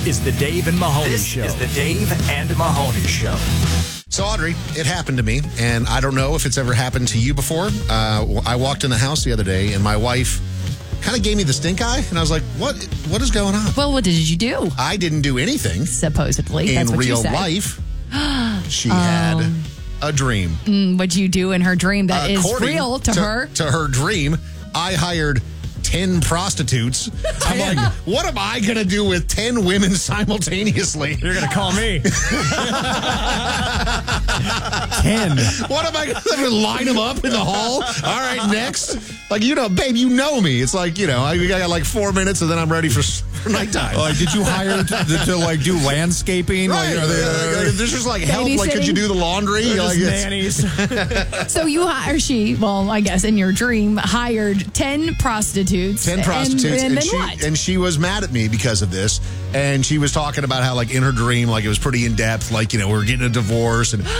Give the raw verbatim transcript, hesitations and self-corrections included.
is the Dave and Mahoney This Show. is the Dave and Mahoney Show. So, Audrey, it happened to me, and I don't know if it's ever happened to you before. Uh, I walked in the house the other day, and my wife kind of gave me the stink eye, and I was like, what? What is going on? Well, what did you do? I didn't do anything. Supposedly. In That's what you real said. life, she had a dream. Mm, what'd you do in her dream that is According real to, her? To her dream, I hired ten prostitutes. I'm like, what am I going to do with ten women simultaneously? You're going to call me. ten. What am I going to line them up in the hall? All right, next. Like, you know, babe, you know me. It's like, you know, I, I got like four minutes and then I'm ready for, for nighttime. Like, did you hire them to, to like do landscaping? Right. Like, are they, Like, like, there's just like help. Like, could you do the laundry? They're Like, just it's- nannies. So you hire she, well, I guess in your dream, hired ten prostitutes. Ten prostitutes, And, and, and then she what? and she was mad at me because of this, and she was talking about how, like, in her dream, like, it was pretty in depth, like, you know, we were getting a divorce, and